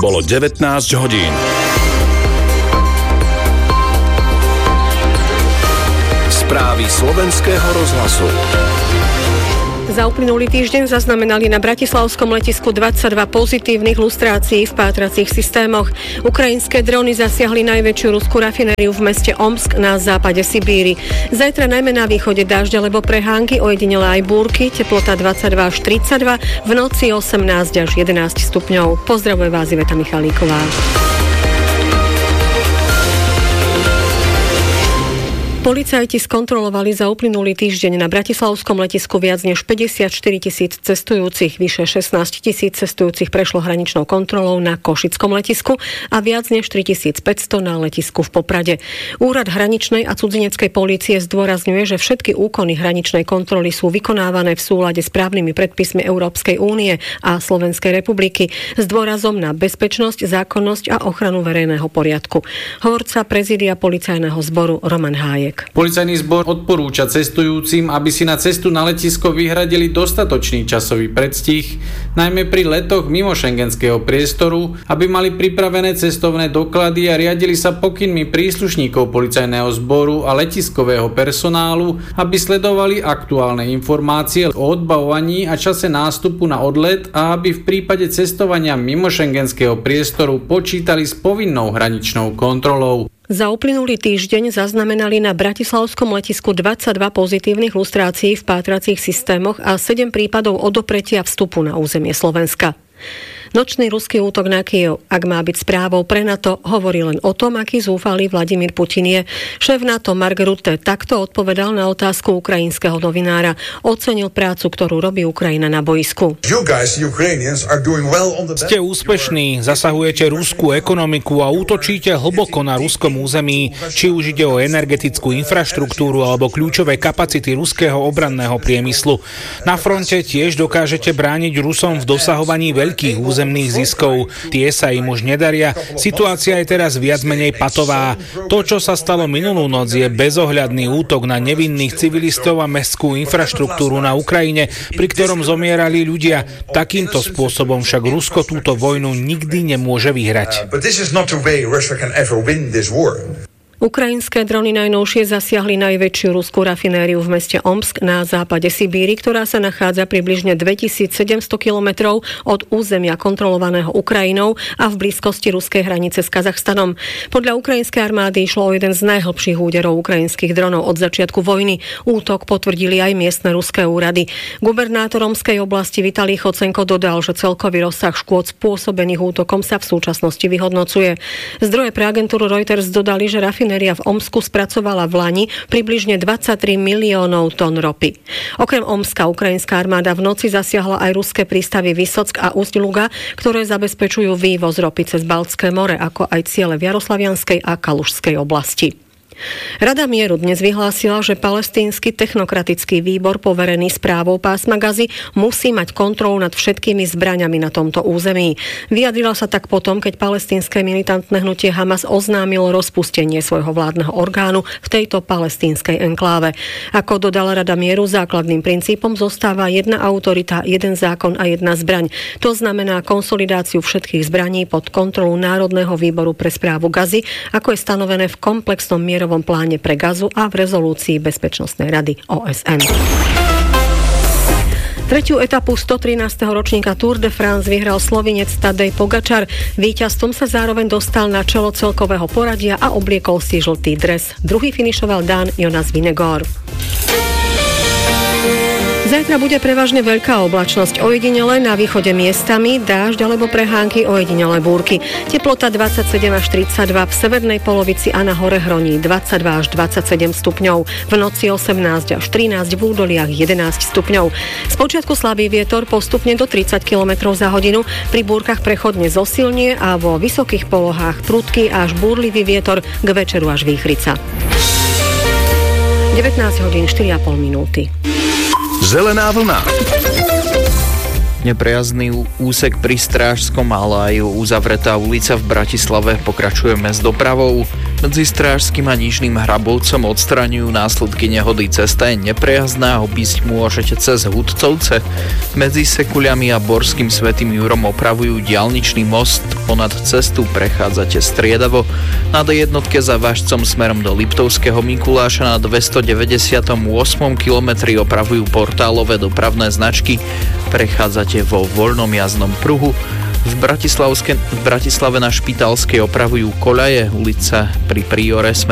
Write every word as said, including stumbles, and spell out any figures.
Bolo devätnásť hodín. Správy slovenského rozhlasu. Za uplynulý týždeň zaznamenali na bratislavskom letisku dvadsaťdva pozitívnych lustrácií v pátracích systémoch. Ukrajinské drony zasiahli najväčšiu ruskú rafinériu v meste Omsk na západe Sibíry. Zajtra najmä na východe dážď alebo prehánky, ojedinele aj búrky, teplota dvadsaťdva až tridsaťdva, v noci osemnásť až jedenásť stupňov. Pozdravuje vás Iveta Michalíková. Policajti skontrolovali za uplynulý týždeň na bratislavskom letisku viac než päťdesiatštyri tisíc cestujúcich. Vyše šestnásť tisíc cestujúcich prešlo hraničnou kontrolou na Košickom letisku a viac než tritisícpäťsto na letisku v Poprade. Úrad hraničnej a cudzineckej polície zdôrazňuje, že všetky úkony hraničnej kontroly sú vykonávané v súlade s právnymi predpismi Európskej únie a Slovenskej republiky s dôrazom na bezpečnosť, zákonnosť a ochranu verejného poriadku. Hovorca prezídia policajného zboru Roman Hájek. Policajný zbor odporúča cestujúcim, aby si na cestu na letisko vyhradili dostatočný časový predstih, najmä pri letoch mimo šengenského priestoru, aby mali pripravené cestovné doklady a riadili sa pokynmi príslušníkov policajného zboru a letiskového personálu, aby sledovali aktuálne informácie o odbavovaní a čase nástupu na odlet a aby v prípade cestovania mimo šengenského priestoru počítali s povinnou hraničnou kontrolou. Za uplynulý týždeň zaznamenali na bratislavskom letisku dvadsaťdva pozitívnych lustrácií v pátracích systémoch a sedem prípadov odopretia vstupu na územie Slovenska. Nočný ruský útok na Kyjev, ak má byť správou pre NATO, hovorí len o tom, aký zúfalý Vladimír Putin je. Šéf NATO Mark Rutte takto odpovedal na otázku ukrajinského novinára. Ocenil prácu, ktorú robí Ukrajina na boisku. Ste úspešní, zasahujete ruskú ekonomiku a útočíte hlboko na ruskom území, či už ide o energetickú infraštruktúru alebo kľúčové kapacity ruského obranného priemyslu. Na fronte tiež dokážete brániť Rusom v dosahovaní veľkých území ziskov. Tie sa im už nedaria. Situácia je teraz viac menej patová. To, čo sa stalo minulú noc, je bezohľadný útok na nevinných civilistov a mestskú infraštruktúru na Ukrajine, pri ktorom zomierali ľudia. Takýmto spôsobom však Rusko túto vojnu nikdy nemôže vyhrať. Ukrajinské drony najnovšie zasiahli najväčšiu ruskú rafinériu v meste Omsk na západe Sibíry, ktorá sa nachádza približne dvetisícsedemsto kilometrov od územia kontrolovaného Ukrajinou a v blízkosti ruskej hranice s Kazachstanom. Podľa ukrajinskej armády išlo o jeden z najhlbších úderov ukrajinských dronov od začiatku vojny. Útok potvrdili aj miestne ruské úrady. Gubernátor Omskej oblasti Vitalij Chocenko dodal, že celkový rozsah škôd spôsobených útokom sa v súčasnosti vyhodnocuje. Zdroje pre agentúru Reuters dodali, že rafinéria v Omsku spracovala v lani približne dvadsaťtri miliónov tón ropy. Okrem Omska ukrajinská armáda v noci zasiahla aj ruské prístavy Vysock a Úst-Luga, ktoré zabezpečujú vývoz ropy cez Baltské more, ako aj ciele v Jarosławianskej a Kalušskej oblasti. Rada mieru dnes vyhlásila, že palestínsky technokratický výbor poverený správou pásma Gazy musí mať kontrolu nad všetkými zbraňami na tomto území. Vyjadrila sa tak potom, keď palestínske militantné hnutie Hamas oznámilo rozpustenie svojho vládneho orgánu v tejto palestínskej enkláve. Ako dodala Rada mieru, základným princípom zostáva jedna autorita, jeden zákon a jedna zbraň. To znamená konsolidáciu všetkých zbraní pod kontrolu Národného výboru pre správu Gazy, ako je stanovené v komplexnom mierovom pláne pre Gazu a v rezolúcii Bezpečnostnej rady ó es en. Tretiu etapu stotrinásteho ročníka Tour de France vyhral Slovinec Tadej Pogačar. Víťazstvom sa zároveň dostal na čelo celkového poradia a obliekol si žltý dres. Druhý finišoval Dán Jonas Vingegaard. Zajtra bude prevažne veľká oblačnosť, ojedinele na východe miestami, dážď alebo prehánky, ojedinele búrky. Teplota dvadsaťsedem až tridsaťdva, v severnej polovici a na hore hroní dvadsaťdva až dvadsaťsedem stupňov, v noci osemnásť až trinásť, v údoliach jedenásť stupňov. Spočiatku slabý vietor, postupne do tridsať kilometrov za hodinu, pri búrkach prechodne zosilnie a vo vysokých polohách prudký až búrlivý vietor, k večeru až výchrica. devätnásť hodín štyri a pol minúty. Zelená vlna. Neprejazdný úsek pri Strážskom Máláju, uzavretá ulica v Bratislave, pokračujeme s dopravou. Medzi Strážskym a Nižným Hrabovcom odstraňujú následky nehody. Cesta je neprejazdná, obísť môžete cez Hudcovce. Medzi Sekuľami a Borským Svätým Jurom opravujú diaľničný most. Ponad cestu prechádzate striedavo. Na dé jednotke za Vážcom smerom do Liptovského Mikuláša na dvestodeväťdesiatom ôsmom kilometri opravujú portálové dopravné značky. Prechádzate vo voľnom jazdnom pruhu. V, v Bratislave na Špitálskej opravujú koľaje, ulica pri Priore smerom